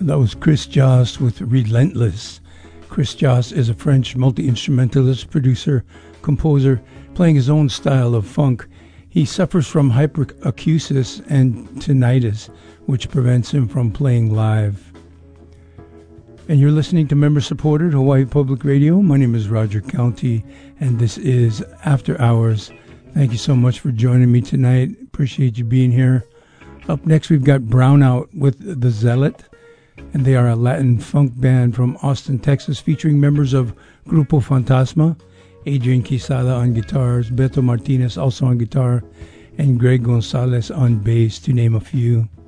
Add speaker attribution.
Speaker 1: That was Chris Joss with Relentless. Chris Joss is a French multi-instrumentalist, producer, composer, playing his own style of funk. He suffers from hyperacusis and tinnitus, which prevents him from playing live. And you're listening to member-supported Hawaii Public Radio. My name is Roger County, and this is After Hours. Thank you so much for joining me tonight. Appreciate you being here. Up next, we've got Brownout with The Zealot, and they are a Latin funk band from Austin, Texas, featuring members of Grupo Fantasma, Adrian Quisada on guitars, Beto Martinez also on guitar, and Greg Gonzalez on bass, to name a few.